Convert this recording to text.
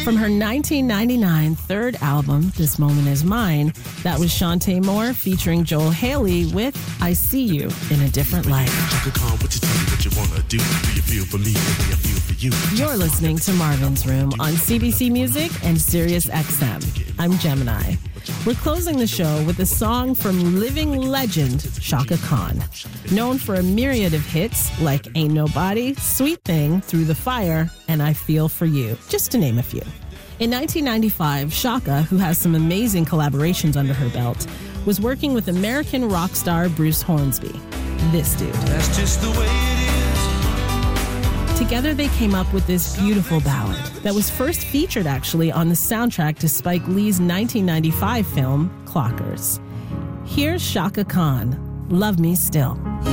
From her 1999 third album, This Moment Is Mine, that was Shantae Moore featuring Joel Haley with I See You in a Different Light. You're listening to Marvin's Room on CBC Music and Sirius XM. I'm Gemini. We're closing the show with a song from living legend Chaka Khan, known for a myriad of hits like Ain't Nobody, Sweet Thing, Through the Fire, and I Feel For You, just to name a few. In 1995, Chaka, who has some amazing collaborations under her belt, was working with American rock star Bruce Hornsby. This dude. That's just the way it is. Together they came up with this beautiful ballad that was first featured actually on the soundtrack to Spike Lee's 1995 film, Clockers. Here's Chaka Khan, Love Me Still.